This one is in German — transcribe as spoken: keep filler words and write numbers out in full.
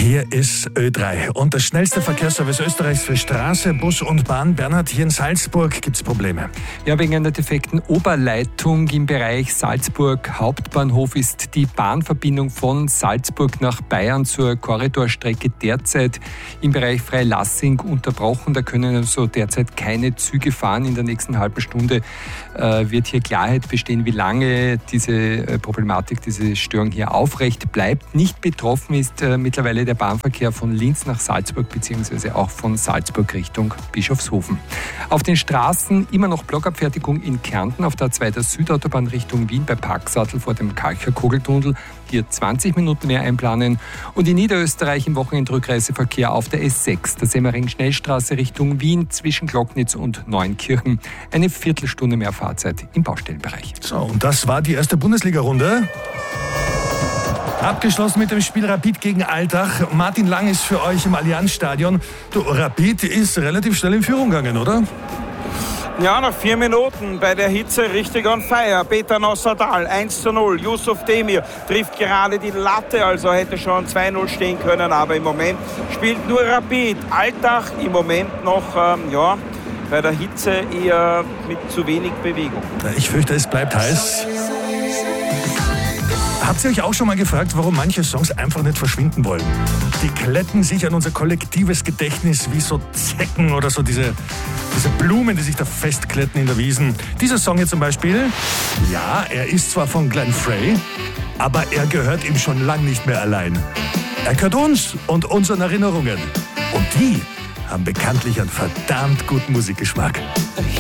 Hier ist Ö drei und das schnellste Verkehrsservice Österreichs für Straße, Bus und Bahn. Bernhard, hier in Salzburg gibt es Probleme. Ja, wegen einer defekten Oberleitung im Bereich Salzburg Hauptbahnhof ist die Bahnverbindung von Salzburg nach Bayern zur Korridorstrecke derzeit im Bereich Freilassing unterbrochen. Da können also derzeit keine Züge fahren. In der nächsten halben Stunde äh, wird hier Klarheit bestehen, wie lange diese äh, Problematik, diese Störung hier aufrecht bleibt. Nicht betroffen ist äh, mittlerweile der Bahnverkehr von Linz nach Salzburg bzw. auch von Salzburg Richtung Bischofshofen. Auf den Straßen immer noch Blockabfertigung in Kärnten auf der A zwei der Südautobahn Richtung Wien bei Parksattel vor dem Kalcher-Kogeltunnel. Hier zwanzig Minuten mehr einplanen. Und in Niederösterreich im Wochenendrückreiseverkehr auf der S sechs, der Semmering-Schnellstraße Richtung Wien zwischen Glocknitz und Neunkirchen. Eine Viertelstunde mehr Fahrzeit im Baustellenbereich. So, und das war die erste Bundesliga-Runde. Abgeschlossen mit dem Spiel Rapid gegen Altach. Martin Lang ist für euch im Allianzstadion. Du, Rapid ist relativ schnell in Führung gegangen, oder? Ja, nach vier Minuten bei der Hitze richtig on fire. Peter Nossadal, eins zu null. Yusuf Demir trifft gerade die Latte, also hätte schon zwei null stehen können. Aber im Moment spielt nur Rapid. Altach im Moment noch, ähm, ja, bei der Hitze eher mit zu wenig Bewegung. Ich fürchte, es bleibt heiß. Habt ihr euch auch schon mal gefragt, warum manche Songs einfach nicht verschwinden wollen? Die kletten sich an unser kollektives Gedächtnis wie so Zecken oder so diese, diese Blumen, die sich da festkletten in der Wiesen. Dieser Song hier zum Beispiel, ja, er ist zwar von Glenn Frey, aber er gehört ihm schon lang nicht mehr allein. Er gehört uns und unseren Erinnerungen. Und die haben bekanntlich einen verdammt guten Musikgeschmack.